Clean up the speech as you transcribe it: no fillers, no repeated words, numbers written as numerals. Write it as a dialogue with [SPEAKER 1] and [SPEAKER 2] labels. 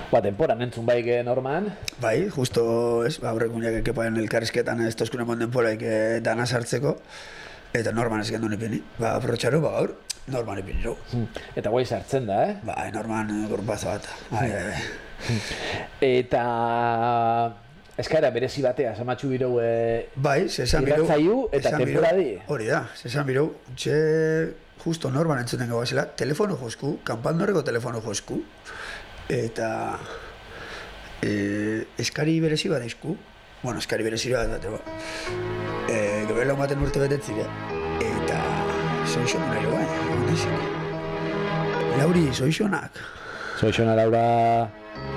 [SPEAKER 1] Temporan entzun baik norman.
[SPEAKER 2] Bai, justo, aurrek uneak ekepaen elkarrizketan ez tozkune monden poraik dana sartzeko, eta norman ez gendun ipini. Aprotxaru, gaur, norman ipini jo.
[SPEAKER 1] Eta guai sartzen da,
[SPEAKER 2] Bai, norman gorpazo bat.
[SPEAKER 1] Eta eskaera berezi batea, samatxu birou
[SPEAKER 2] bai, zesan birou.
[SPEAKER 1] irratzaiu eta temporadi.
[SPEAKER 2] Hori da, zesan birou, justo norman entzuten gauazela, telefono josku, kanpandorreko telefono josku, eta eskari berezi bat izku. Bueno, eskari berezi bat, gobela maten urte betetzire, eta soixona nahi guain, Lauri, soixonak.
[SPEAKER 1] Soixona, Laura.